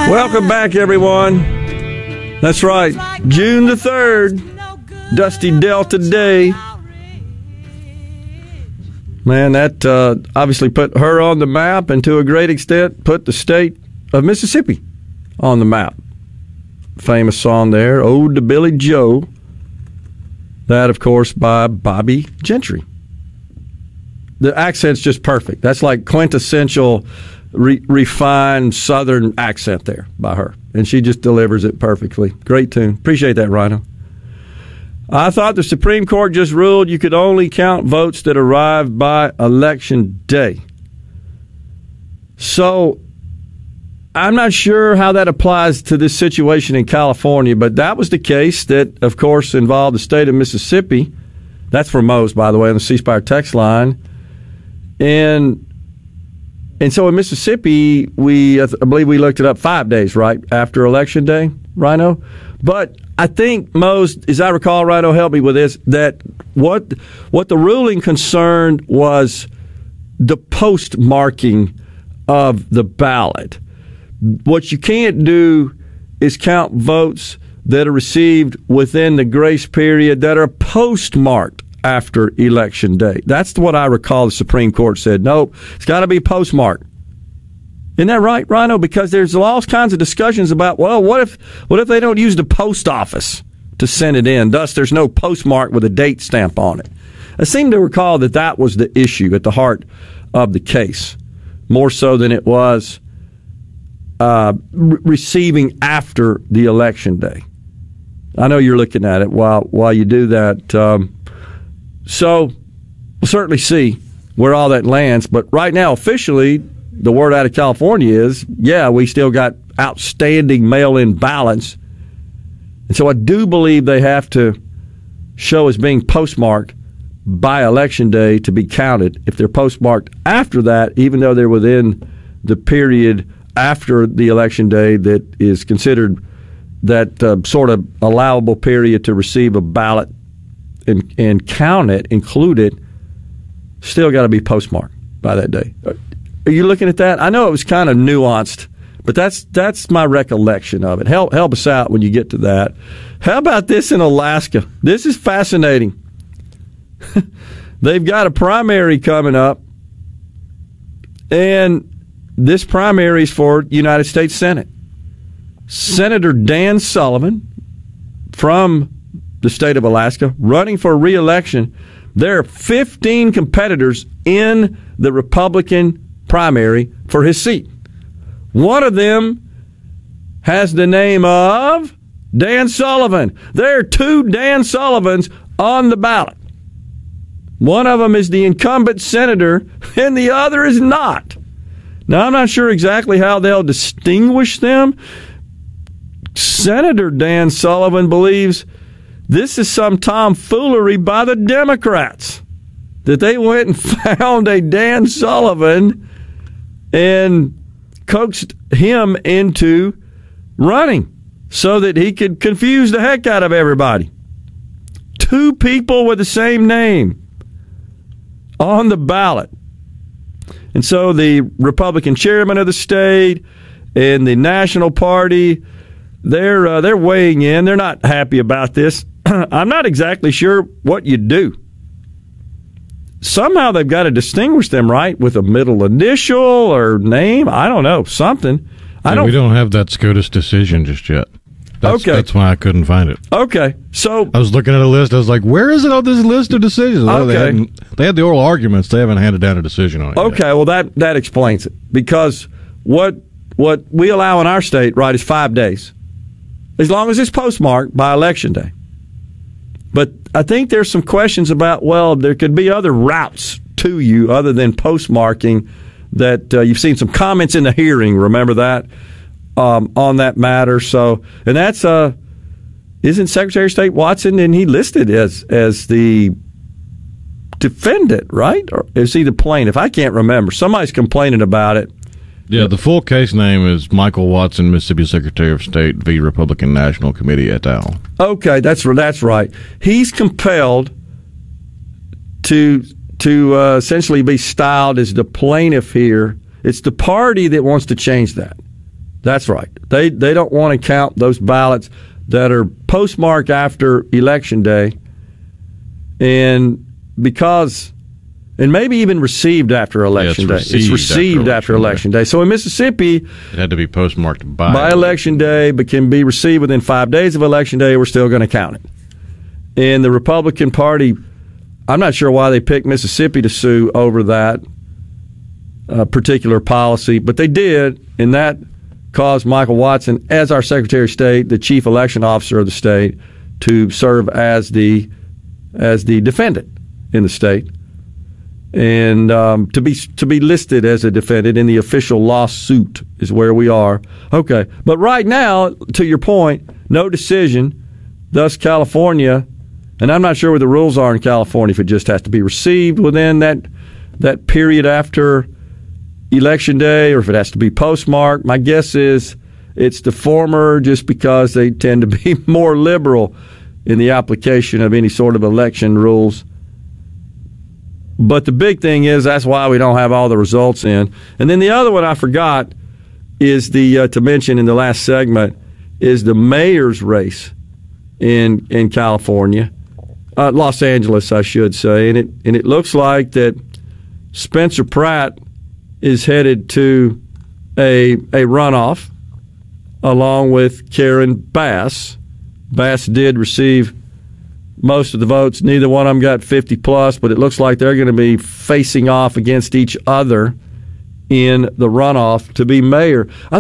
Welcome back, everyone. That's right, June the 3rd, Dusty Delta Day. Man, that obviously put her on the map and to a great extent put the state of Mississippi on the map. Famous song there, Ode to Billy Joe. That, of course, by Bobby Gentry. The accent's just perfect. That's like quintessential refined Southern accent there by her. And she just delivers it perfectly. Great tune. Appreciate that, Rhino. I thought the Supreme Court just ruled you could only count votes that arrived by Election Day. So I'm not sure how that applies to this situation in California, but that was the case that, of course, involved the state of Mississippi. That's from Mose, by the way, on the C Spire text line. And so in Mississippi, I believe we looked it up 5 days, right, after Election Day, Rhino? But I think Mose, as I recall, Rhino, help me with this, that what the ruling concerned was the postmarking of the ballot. What you can't do is count votes that are received within the grace period that are postmarked after Election Day. That's what I recall the Supreme Court said. Nope, it's got to be postmarked. Isn't that right, Rhino? Because there's all kinds of discussions about, well, what if they don't use the post office to send it in? Thus, there's no postmark with a date stamp on it. I seem to recall that was the issue at the heart of the case, more so than it was receiving after the Election Day. I know you're looking at it while you do that. So we'll certainly see where all that lands. But right now, officially, the word out of California is, yeah, we still got outstanding mail-in ballots. And so I do believe they have to show as being postmarked by Election Day to be counted. If they're postmarked after that, even though they're within the period after the Election Day that is considered that sort of allowable period to receive a ballot and count it, include it, still got to be postmarked by that day. Are you looking at that? I know it was kind of nuanced, but that's my recollection of it. Help us out when you get to that. How about this in Alaska? This is fascinating. They've got a primary coming up, and this primary is for United States Senate. Senator Dan Sullivan from the state of Alaska, running for re-election. There are 15 competitors in the Republican primary for his seat. One of them has the name of Dan Sullivan. There are 2 Dan Sullivans on the ballot. One of them is the incumbent senator, and the other is not. Now, I'm not sure exactly how they'll distinguish them. Senator Dan Sullivan believes this is some tomfoolery by the Democrats, that they went and found a Dan Sullivan and coaxed him into running so that he could confuse the heck out of everybody. 2 people with the same name on the ballot. And so the Republican chairman of the state and the National Party, they're weighing in. They're not happy about this. I'm not exactly sure what you do. Somehow they've got to distinguish them, right, with a middle initial or name. I don't know, something. We don't have that SCOTUS decision just yet. That's why I couldn't find it. Okay, so I was looking at a list. I was like, "Where is it on this list of decisions?" Okay. They had the oral arguments. They haven't handed down a decision on it. Okay, well that explains it, because what we allow in our state, right, is 5 days, as long as it's postmarked by Election Day. But I think there's some questions about, well, there could be other routes to you other than postmarking that you've seen some comments in the hearing. Remember that on that matter. So, and that's isn't Secretary of State Watson, and he listed as the defendant, right? Or is he the plaintiff? I can't remember. Somebody's complaining about it. Yeah, the full case name is Michael Watson, Mississippi Secretary of State v. Republican National Committee et al. Okay, that's right. He's compelled to essentially be styled as the plaintiff here. It's the party that wants to change that. That's right. They don't want to count those ballots that are postmarked after Election Day, and maybe even received after Election Day. It's received after Election Day. So in Mississippi, it had to be postmarked by Election Day, but can be received within 5 days of Election Day. We're still going to count it. And the Republican Party, I'm not sure why they picked Mississippi to sue over that particular policy, but they did, and that caused Michael Watson, as our Secretary of State, the chief election officer of the state, to serve as the defendant in the state, and to be listed as a defendant in the official lawsuit is where we are. Okay, but right now, to your point, no decision. Thus, California, and I'm not sure what the rules are in California, if it just has to be received within that period after Election Day, or if it has to be postmarked. My guess is it's the former, just because they tend to be more liberal in the application of any sort of election rules. But the big thing is that's why we don't have all the results in. And then the other one I forgot is to mention in the last segment is the mayor's race in California, Los Angeles, I should say, and it looks like that Spencer Pratt is headed to a runoff along with Karen Bass. Bass did receive most of the votes. Neither one of them got 50 plus, but it looks like they're going to be facing off against each other in the runoff to be mayor.